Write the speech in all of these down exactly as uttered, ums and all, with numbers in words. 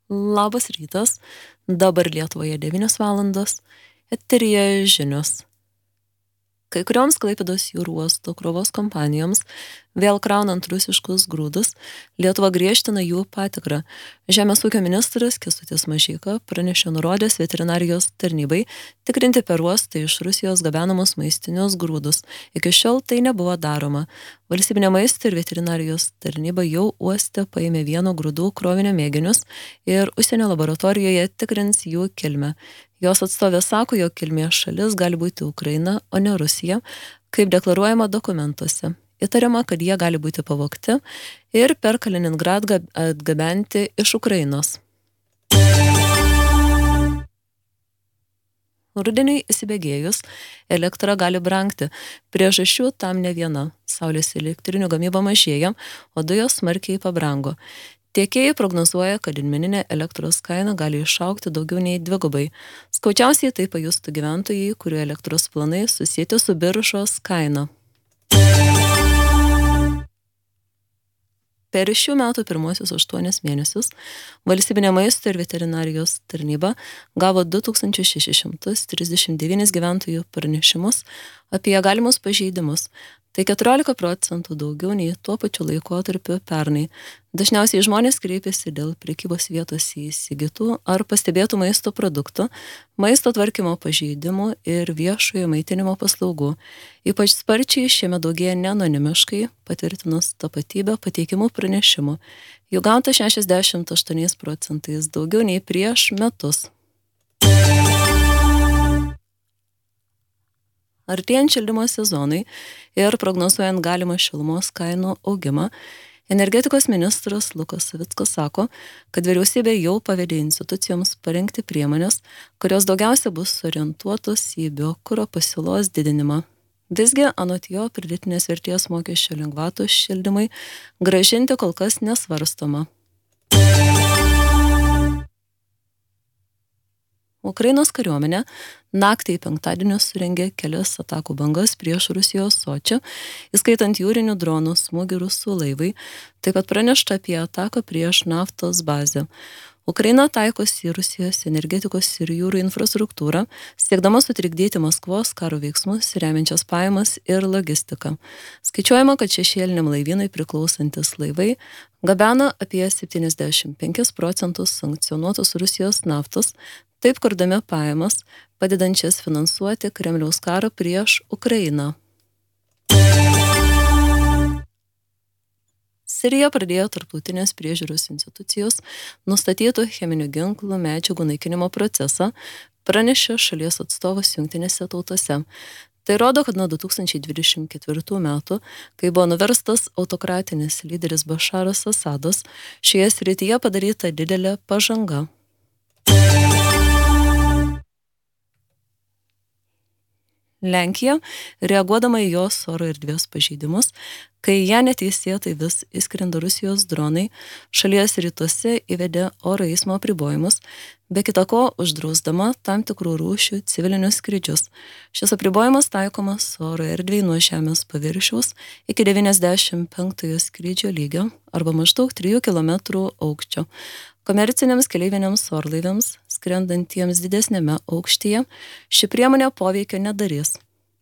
Labas rytas, dabar Lietuvoje devynios valandos, eteryje žinios. Kai kurioms Klaipėdos jūrų uosto krovos kompanijoms, vėl kraunant rusiškus grūdus, Lietuva griežtina jų patikrą. Žemės ūkio ministras Kęstutis Mažeika pranešė nurodęs veterinarijos tarnybai tikrinti per uostą iš Rusijos gabenamus maistinius grūdus. Iki šiol tai nebuvo daroma. Valstybinė maisto ir veterinarijos tarnyba jau uoste paėmė vieno grūdų krovinio mėginius ir užsienio laboratorijoje tikrins jų kilmę. Jos atstovė sako, jog kilmės šalis gali būti Ukraina, o ne Rusija, kaip deklaruojama dokumentuose. Įtariama, kad jie gali būti pavogti ir per Kaliningradą atgabenti iš Ukrainos. Rudeniui įsibėgėjus, elektra gali brangti. Priežasčių tam ne viena. Saulės elektrinių gamyba mažėja, o dujos smarkiai pabrango. Tiekėjai prognozuoja, kad didmeninė elektros kaina gali išaugti daugiau nei dvigubai. Skaudžiausiai tai pajustų gyventojai, kurių elektros planai susieti su biržos kaina. Per šių metų pirmosius aštuonis mėnesius Valstybinė maisto ir veterinarijos tarnyba gavo du tūkstančius šešis šimtus trisdešimt devynis gyventojų pranešimus apie galimus pažeidimus. Tai keturiolika procentų daugiau nei tuo pačiu laikotarpiu pernai. Dažniausiai žmonės kreipiasi dėl prekybos vietos įsigytų ar pastebėtų maisto produktų, maisto tvarkymo pažeidimų ir viešojo maitinimo paslaugų. Ypač sparčiai šiemet daugėja neanonimiškai patvirtinus tapatybę pateikimų pranešimų. Jų gauta šešiasdešimt aštuoniais procentais daugiau nei prieš metus. Artėjant šildymo sezonui ir prognozuojant galimą šilumos kainų augimą, energetikos ministras Lukas Savickas sako, kad vyriausybė jau pavedė institucijoms parengti priemonės, kurios daugiausia bus orientuotos į biokuro pasiūlos didinimą. Visgi, anot jo, pridėtinės vertės mokesčio lengvatų šildymui grąžinti kol kas nesvarstoma. Ukrainos kariuomenė naktį į penktadienį surengė kelias atakų bangas prieš Rusijos Sočį, įskaitant jūrinių dronų smūgį rusų laivai, taip pat pranešta apie ataką prieš naftos bazę. Ukraina taikosi į Rusijos energetikos ir jūrų infrastruktūrą, siekdama sutrikdyti Maskvos karo veiksmus, remiančias pajamas ir logistiką. Skaičiuojama, kad šešėliniam laivynui priklausantis laivai gabena apie septyniasdešimt penkis procentus sankcionuotos Rusijos naftos, taip kurdami pajamas, padedančias finansuoti Kremliaus karą prieš Ukrainą. Sirija pradėjo tarptautinės priežiūros institucijos nustatytų cheminių ginklų medžiagų naikinimo procesą, pranešė šalies atstovas Jungtinėse tautose. Tai rodo, kad nuo du tūkstančiai dvidešimt ketvirtų metų, kai buvo nuverstas autokratinis lyderis Bašaras Asadas, šioje srityje padaryta didelė pažanga. Lenkija, reaguodama į jos oro erdvės pažeidimus, kai ją neteisėtai vis įskrenda Rusijos dronai, šalies rytuose įvedė oro eismo apribojimus, be kita ko uždrausdama tam tikrų rūšių civilinius skrydžius. Šis apribojimas taikomas oro erdvei nuo žemės paviršiaus iki devyniasdešimt penktojo skrydžio lygio arba maždaug trijų kilometrų aukščio. Komerciniams keleiviniams orlaiviams, skrendantiems didesnėme aukštyje, ši priemonė poveikio nedarys.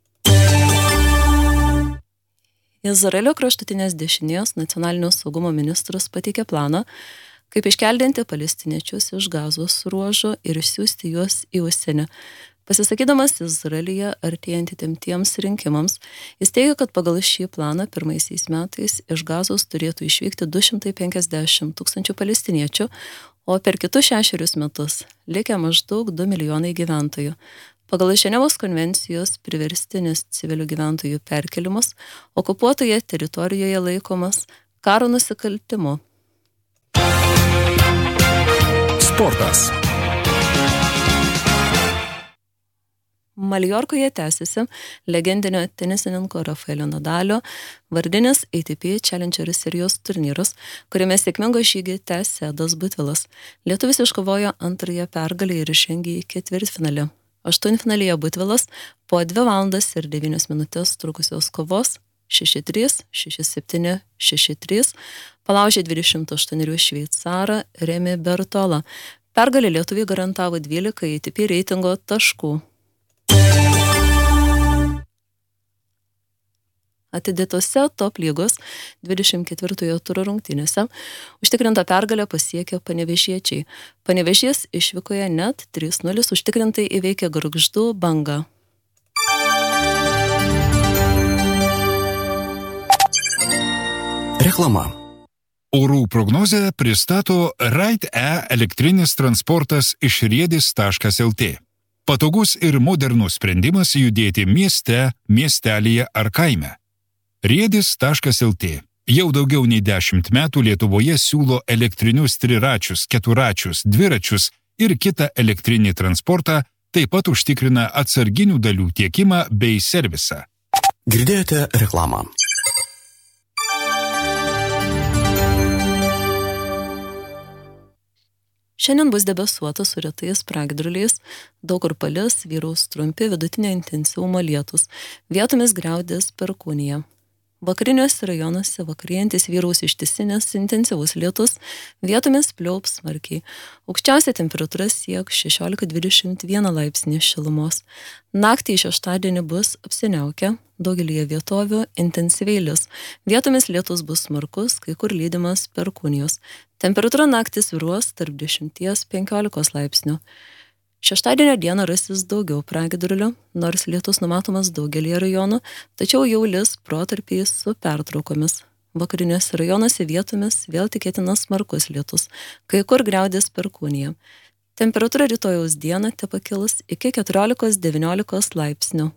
Izraelio kraštutinės dešinės nacionalinio saugumo ministras pateikė planą, kaip iškeldinti palestiniečius iš Gazos ruožo ir išsiųsti juos į užsienį. Pasisakydamas Izraelyje artėjant įtemptiems rinkimams, jis teigia, kad pagal šį planą pirmaisiais metais iš Gazos turėtų išvykti du šimtai penkiasdešimt tūkstančių palestiniečių, o per kitus šešerius metus likę maždaug du milijonai gyventojų. Pagal Ženevos konvencijos priverstinis civilių gyventojų perkelimas okupuotoje teritorijoje laikomas karo nusikaltimu. Sportas. Maljorkoje tęsiasi legendinio tenisininko Rafaelio Nadalio vardinis A T P Challenger serijos turnyras, kuriame sėkmingą žygį tęsė Edas Butvilas. Lietuvis iškovojo antrąją pergalę ir žengė į ketvirtfinalį. Aštuntfinalyje Butvilas po dvi valandas ir devynias minutės trukusios kovos šeši trys šeši septyni šeši trys, palaužė dvidešimt aštuonerių šveicarą Remi Bertola. Pergalę lietuviai garantavo dvylika A T P reitingo taškų. Atidėtose top lygos dvidešimt ketvirtojo turo rungtynėse užtikrintą pergalę pasiekė panevėžiečiai. Panevėžys išvykoje net trys nulis užtikrintai įveikė Gargždų Bangą. Reklama. Orų prognozę pristato Ride-E elektrinis transportas iš riedis taškas el tė. Patogus ir modernus sprendimas judėti mieste, miestelyje ar kaime. riedis taškas el tė jau daugiau nei dešimt metų Lietuvoje siūlo elektrinius triračius, keturačius, dviračius ir kitą elektrinį transportą, taip pat užtikrina atsarginių dalių tiekimą bei servisą. Girdėjote reklamą. Šiandien bus debesuota su retais pragiedruliais, daug kur palis, vyraus trumpi vidutinio intensyvumo lietūs, vietomis griaudės perkūnija. Vakariniuose rajonuose vakarėjantis vyraus ištisinės intensyvus lietus, vietomis pliaups smarkiai. Aukščiausia temperatūra sieks šešiolika dvidešimt vieną laipsnį šilumos. Naktį į šeštadienį bus apsiniaukę, daugelyje vietovių intensyviai lis. Vietomis lietus bus smarkus, kai kur lydimas perkūnijos. Temperatūra naktį svyruos tarp dešimties penkiolikos laipsnių. Šeštadienio dieną rasis daugiau pragiedrulių, nors lietus numatomas daugelį rajonų, tačiau jau lis protarpiais su pertraukomis. Vakariniuose rajonuose vietomis vėl tikėtinas smarkus lietus, kai kur griaudės perkūnija. Temperatūra rytojaus dieną tepakils iki keturiolikos devyniolikos laipsnių.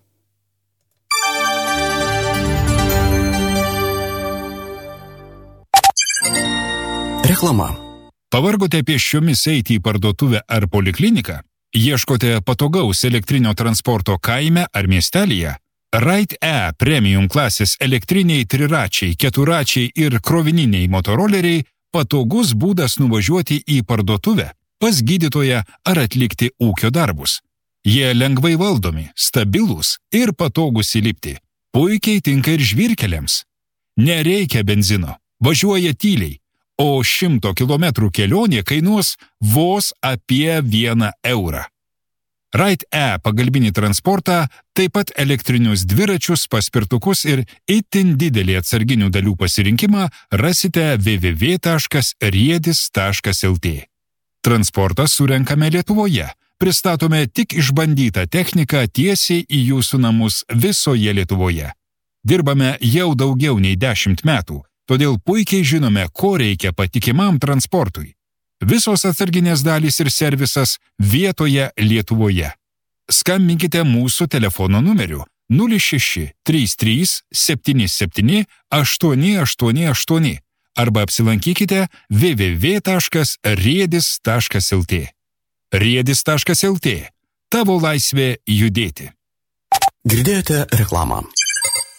Reklama. Pavargote pėsčiomis eiti į parduotuvę ar polikliniką? Ieškote patogaus elektrinio transporto kaime ar miestelyje? Ride-E premium klasės elektriniai triračiai, keturačiai ir krovininiai motoroleriai patogus būdas nuvažiuoti į parduotuvę, pas gydytoją ar atlikti ūkio darbus. Jie lengvai valdomi, stabilūs ir patogus įlipti. Puikiai tinka ir žvyrkeliams. Nereikia benzino, važiuoja tyliai. O šimto kilometrų kelionė kainuos vos apie vieną eurą. Ride-E pagalbinį transportą, taip pat elektrinius dviračius, paspirtukus ir itin didelį atsarginių dalių pasirinkimą rasite w w w taškas riedis taškas el tė. Transportą surenkame Lietuvoje. Pristatome tik išbandytą techniką tiesiai į jūsų namus visoje Lietuvoje. Dirbame jau daugiau nei dešimt metų. Todėl puikiai žinome, ko reikia patikimam transportui. Visos atsarginės dalys ir servisas vietoje Lietuvoje. Skambinkite mūsų telefono numeriu nulis šeši trys trys septyni septyni aštuoni aštuoni aštuoni arba apsilankykite w w w taškas riedis taškas el tė. riedis taškas el tė. Tavo laisvė judėti. Girdėjote reklamą.